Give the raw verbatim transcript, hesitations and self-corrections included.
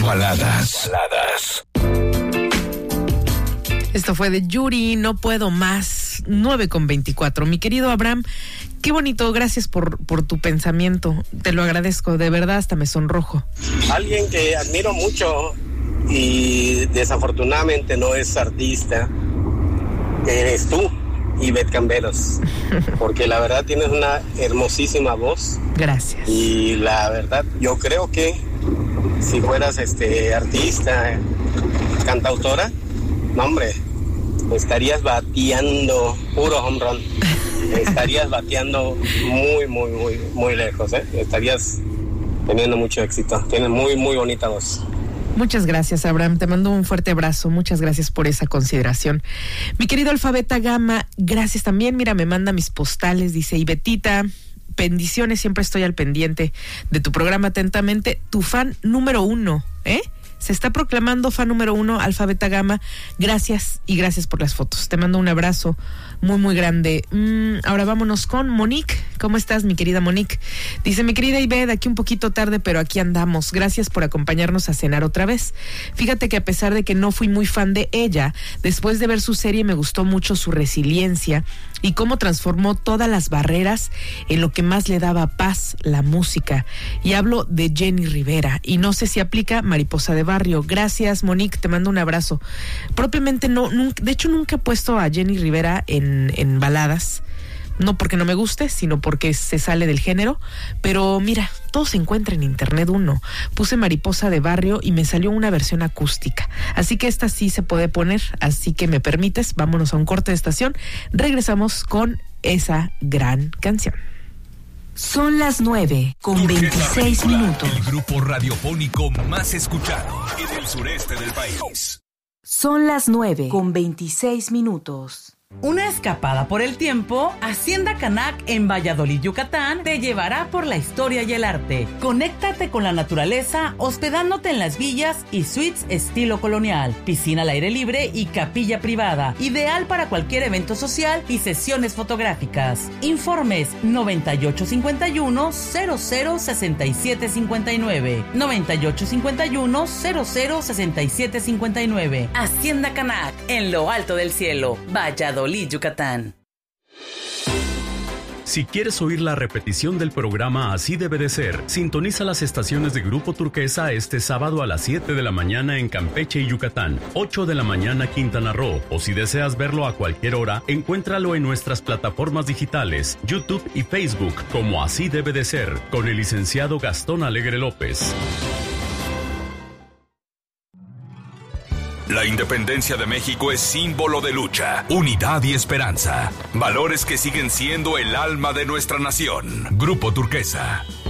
Baladas. Baladas. Esto fue de Yuri, No Puedo Más, nueve con veinticuatro. Mi querido Abraham, qué bonito, gracias por, por tu pensamiento. Te lo agradezco, de verdad hasta me sonrojo. Alguien que admiro mucho y desafortunadamente no es artista, eres tú, Ivette Camberos, porque la verdad tienes una hermosísima voz. Gracias. Y la verdad, yo creo que si fueras este artista, cantautora, no hombre, estarías bateando puro home run. Estarías bateando muy, muy, muy, muy lejos, ¿eh? Estarías teniendo mucho éxito. Tienes muy, muy bonita voz. Muchas gracias, Abraham. Te mando un fuerte abrazo. Muchas gracias por esa consideración. Mi querido Alfabeta Gama, gracias también. Mira, me manda mis postales. Dice, y Betita, bendiciones. Siempre estoy al pendiente de tu programa. Atentamente, tu fan número uno, ¿eh? Se está proclamando fan número uno, Alfabeta Gama. Gracias y gracias por las fotos. Te mando un abrazo muy, muy grande. Mm, ahora vámonos con Monique. ¿Cómo estás, mi querida Monique? Dice, mi querida Ivette, aquí un poquito tarde, pero aquí andamos. Gracias por acompañarnos a cenar otra vez. Fíjate que a pesar de que no fui muy fan de ella, después de ver su serie me gustó mucho su resiliencia y cómo transformó todas las barreras en lo que más le daba paz, la música. Y hablo de Jenny Rivera, y no sé si aplica Mariposa de Barrio. Gracias, Monique, te mando un abrazo. Propiamente no, nunca, de hecho nunca he puesto a Jenny Rivera en, en baladas, no porque no me guste, sino porque se sale del género, pero mira, todo se encuentra en internet. Uno, puse Mariposa de Barrio y me salió una versión acústica, así que esta sí se puede poner, así que me permites, vámonos a un corte de estación, regresamos con esa gran canción. Son las nueve con veintiséis minutos. El grupo radiofónico más escuchado en el sureste del país. Son las nueve con veintiséis minutos. Una escapada por el tiempo, Hacienda Canac en Valladolid, Yucatán, te llevará por la historia y el arte. Conéctate con la naturaleza hospedándote en las villas y suites estilo colonial, piscina al aire libre y capilla privada, ideal para cualquier evento social y sesiones fotográficas. Informes noventa y ocho cincuenta y uno cero cero sesenta y siete cincuenta y nueve, noventa y ocho cincuenta y uno cero cero sesenta y siete cincuenta y nueve. Hacienda Canac en lo alto del cielo, Valladolid, Yucatán. Si quieres oír la repetición del programa Así Debe de Ser, sintoniza las estaciones de Grupo Turquesa este sábado a las siete de la mañana en Campeche y Yucatán, ocho de la mañana Quintana Roo, o si deseas verlo a cualquier hora, encuéntralo en nuestras plataformas digitales, YouTube y Facebook, como Así Debe de Ser, con el licenciado Gastón Alegre López. La independencia de México es símbolo de lucha, unidad y esperanza. Valores que siguen siendo el alma de nuestra nación. Grupo Turquesa.